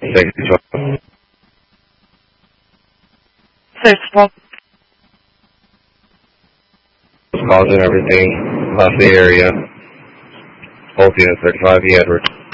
Thank you. Search po. Calls and everything. Left the area. Both units 35 E. Edwards.